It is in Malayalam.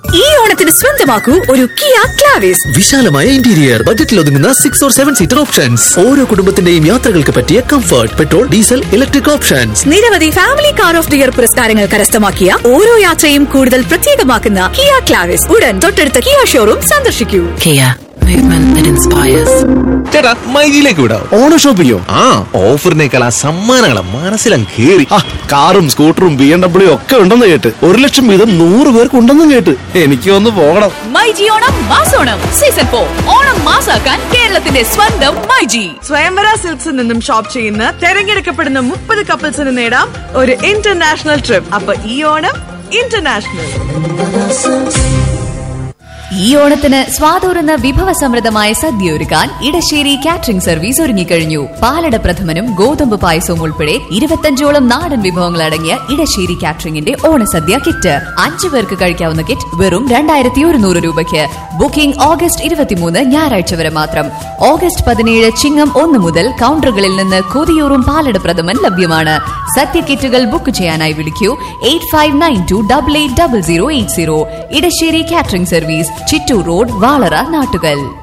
ഈ ഓണത്തിന് സ്വന്തമാക്കൂ ഒരു കിയ ക്ലാവിസ്. വിശാലമായ ഇന്റീരിയർ, ബജറ്റിൽ ഒതുങ്ങുന്ന 6 or 7 സീറ്റർ ഓപ്ഷൻസ്, ഓരോ കുടുംബത്തിന്റെയും യാത്രകൾക്ക് പറ്റിയ comfort, petrol, diesel, electric options. നിരവധി family car of the year പുരസ്കാരങ്ങൾ കരസ്ഥമാക്കിയ ഓരോ യാത്രയും കൂടുതൽ പ്രത്യേകമാക്കുന്ന കിയ ക്ലാവിസ് ഉടൻ തൊട്ടടുത്ത കിയ ഷോറൂം സന്ദർശിക്കൂ. Kia, movement that inspires. ചേട്ടാ, മൈജിയിലേക്ക് വിടാം. ഓണ ഷോപ്പിങ്ങോ? ആ, ഓഫറിനേക്കാൾ ആ സമ്മാനങ്ങളെ മനസ്സിലും കേറി. കാറും സ്കൂട്ടറും BMW ഒക്കെ ഉണ്ടെന്ന് കേട്ട് 1 ലക്ഷം വീതം 100 പേർക്ക് ഉണ്ടെന്നും കേട്ട്. എനിക്ക് ഒന്ന് പോകണം. മൈജി ഓണം മാസോണം സീസൺ 4 ഓണം മാസാക്കാൻ കേരളത്തിന്റെ സ്വന്തം മൈജി. സ്വയംവര സിൽക്സിൽ നിന്നും ഷോപ്പ് ചെയ്യുന്ന തെരഞ്ഞെടുക്കപ്പെടുന്ന 30 കപ്പിൾസിന് നേടാം ഒരു ഇന്റർനാഷണൽ ട്രിപ്പ്. അപ്പൊ ഈ ഓണം ഇന്റർനാഷണൽ. ഈ ഓണത്തിന് സ്വാതൂറുന്ന വിഭവസമൃദ്ധമായ സദ്യ ഒരുക്കാൻ ഇടശ്ശേരി കാറ്ററിംഗ് സർവീസ് ഒരുങ്ങിക്കഴിഞ്ഞു. പാലട പ്രഥമനും ഗോതമ്പ് പായസവും ഉൾപ്പെടെ 25ഓളം നാടൻ വിഭവങ്ങൾ അടങ്ങിയ ഇടശ്ശേരി കാറ്ററിംഗിന്റെ ഓണസദ്യ കിറ്റ് 5 പേർക്ക് കഴിക്കാവുന്ന കിറ്റ് വെറും 2100 രൂപയ്ക്ക്. ബുക്കിംഗ് ഓഗസ്റ്റ് 23 ഞായറാഴ്ച വരെ മാത്രം. ഓഗസ്റ്റ് 17 ചിങ്ങം 1 മുതൽ കൗണ്ടറുകളിൽ നിന്ന് കൊതിയൂറും പാലട പ്രഥമൻ ലഭ്യമാണ്. സദ്യ കിറ്റുകൾ ബുക്ക് ചെയ്യാനായി വിളിക്കൂ 8592880080. Edasseri catering service, Chittur road, Valara, Nattukal.